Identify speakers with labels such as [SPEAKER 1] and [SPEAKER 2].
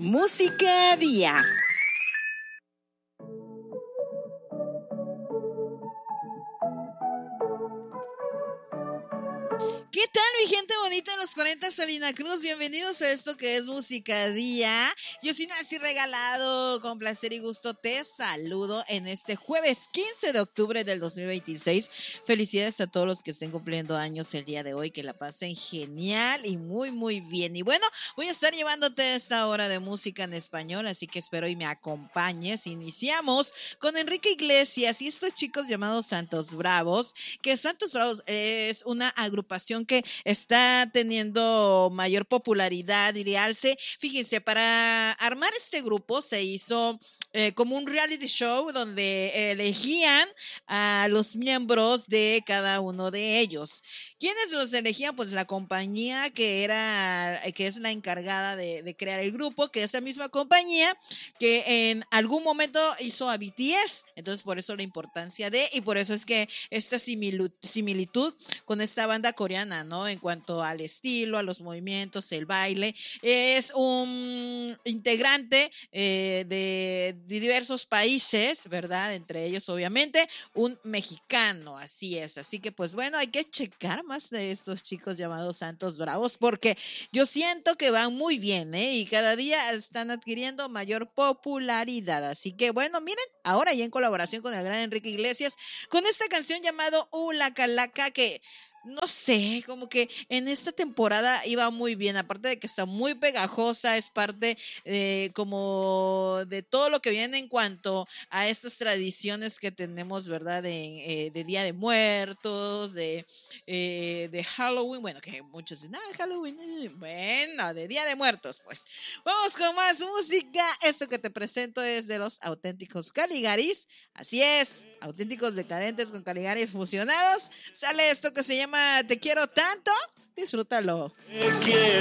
[SPEAKER 1] Música Día. ¿Qué tal, mi gente bonita de los 40 Salina Cruz? Bienvenidos a esto que es Música Día. Yo soy Nancy Regalado, con placer y gusto te saludo en este jueves 15 de octubre del 2026. Felicidades a todos los que estén cumpliendo años el día de hoy, que la pasen genial y muy, muy bien. Y bueno, voy a estar llevándote esta hora de música en español, así que espero y me acompañes. Iniciamos con Enrique Iglesias y estos chicos llamados Santos Bravos, que Santos Bravos es una agrupación que está teniendo mayor popularidad y realce. Fíjense, para armar este grupo se hizo como un reality show donde elegían a los miembros de cada uno de ellos. ¿Quiénes los elegían? Pues la compañía que es la encargada de crear el grupo, que es la misma compañía que en algún momento hizo a BTS. Entonces, por eso la importancia y por eso es que esta similitud con esta banda coreana, ¿no? En cuanto al estilo, a los movimientos, el baile. Es un integrante de diversos países, ¿verdad? Entre ellos, obviamente, un mexicano, así es. Así que, pues bueno, hay que checar más de estos chicos llamados Santos Bravos, porque yo siento que van muy bien, y cada día están adquiriendo mayor popularidad. Así que, bueno, miren, ahora ya en colaboración con el gran Enrique Iglesias, con esta canción llamado La Calaca, que no sé, como que en esta temporada iba muy bien, aparte de que está muy pegajosa, es parte como de todo lo que viene en cuanto a estas tradiciones que tenemos, ¿verdad? De Día de Muertos, de Halloween, bueno, que muchos dicen, Halloween, bueno, de Día de Muertos, pues. Vamos con más música. Esto que te presento es de los Auténticos Caligaris, así es, Auténticos Decadentes con Caligaris fusionados. Sale esto que se llama Te Quiero Tanto, disfrútalo.
[SPEAKER 2] Te quiero